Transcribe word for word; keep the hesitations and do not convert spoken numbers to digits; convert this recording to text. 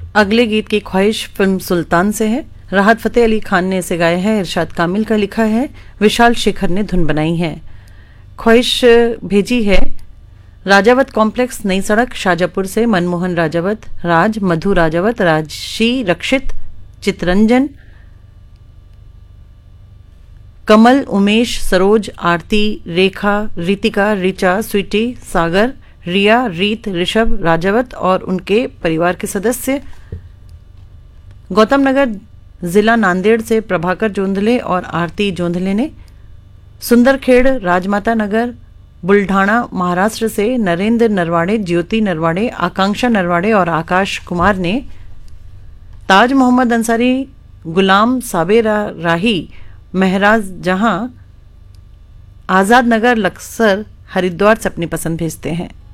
अगले गीत की ख्वाहिश फिल्म सुल्तान से है। राहत फतेह अली खान ने इसे गाया है, इरशाद कामिल का लिखा है, विशाल शेखर ने धुन बनाई है। ख्वाहिश भेजी है राजावत कॉम्प्लेक्स, नई सड़क, शाजापुर से मनमोहन राजावत, राज, मधु राजावत, राजशी, रक्षित, चितरंजन, कमल, उमेश, सरोज, आरती, रेखा, रितिका, रिचा, स्वीटी, सागर, रिया, रीत, ऋषभ राजावत और उनके परिवार के सदस्य। गौतम नगर जिला नांदेड़ से प्रभाकर जोंधले और आरती जोंधले ने। सुंदरखेड़ राजमाता नगर बुल्ढाना महाराष्ट्र से नरेंद्र नरवाड़े, ज्योति नरवाड़े, आकांक्षा नरवाड़े और आकाश कुमार ने। ताज मोहम्मद अंसारी, गुलाम साबेरा राही, महराज जहां, आजाद नगर लक्सर हरिद्वार से अपनी पसंद भेजते हैं।